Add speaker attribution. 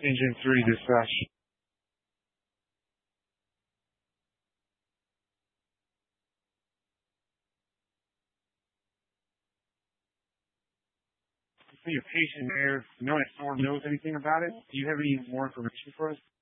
Speaker 1: Engine 3 dispatch. I see a patient there. No one at Storm knows anything about it. Do you have any more information for us?